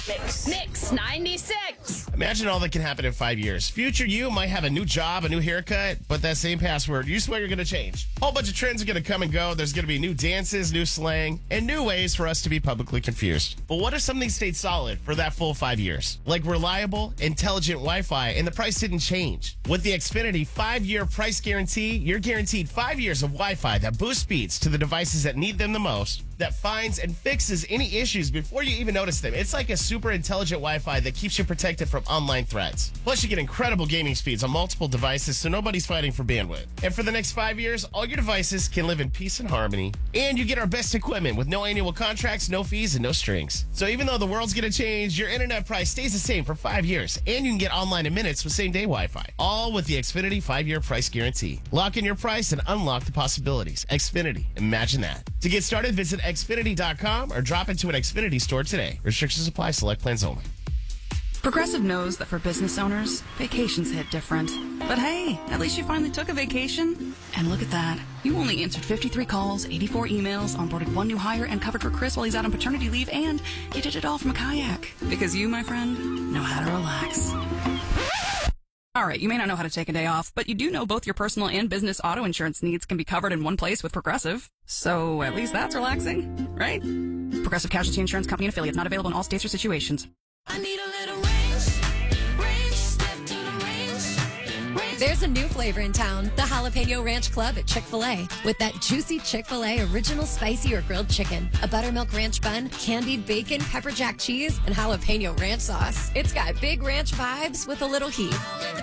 Mix 96. Imagine all that can happen in 5 years. Future you might have a new job, a new haircut, but that same password, you swear you're going to change. A whole bunch of trends are going to come and go. There's going to be new dances, new slang, and new ways for us to be publicly confused. But what if something stayed solid for that full 5 years? Like reliable, intelligent Wi-Fi, and the price didn't change. With the Xfinity 5-year price guarantee, you're guaranteed 5 years of Wi-Fi that boosts speeds to the devices that need them the most, that finds and fixes any issues before you even notice them. It's like a super intelligent Wi-Fi that keeps you protected from online threats. Plus, you get incredible gaming speeds on multiple devices, so nobody's fighting for bandwidth. And for the next 5 years, all your devices can live in peace and harmony. And you get our best equipment with no annual contracts, no fees, and no strings. So even though the world's going to change, your internet price stays the same for 5 years. And you can get online in minutes with same-day Wi-Fi. All with the Xfinity 5-year price guarantee. Lock in your price and unlock the possibilities. Xfinity. Imagine that. To get started, visit Xfinity.com or drop into an Xfinity store today. Restrictions apply. Select plans only. Progressive knows that for business owners, vacations hit different. But hey, at least you finally took a vacation. And look at that. You only answered 53 calls, 84 emails, onboarded one new hire, and covered for Chris while he's out on paternity leave, and you did it all from a kayak. Because you, my friend, know how to relax. All right, you may not know how to take a day off, but you do know both your personal and business auto insurance needs can be covered in one place with Progressive. So at least that's relaxing, right? Progressive Casualty Insurance Company and affiliates, not available in all states or situations. I need a little range, step to the range. There's a new flavor in town, the Jalapeno Ranch Club at Chick-fil-A. With that juicy Chick-fil-A original spicy or grilled chicken, a buttermilk ranch bun, candied bacon, pepper jack cheese, and jalapeno ranch sauce. It's got big ranch vibes with a little heat.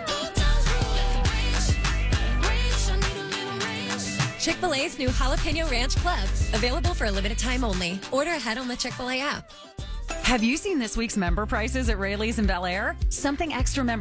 Chick-fil-A's new Jalapeno Ranch Club. Available for a limited time only. Order ahead on the Chick-fil-A app. Have you seen this week's member prices at Rayleigh's in Bel Air? Something extra member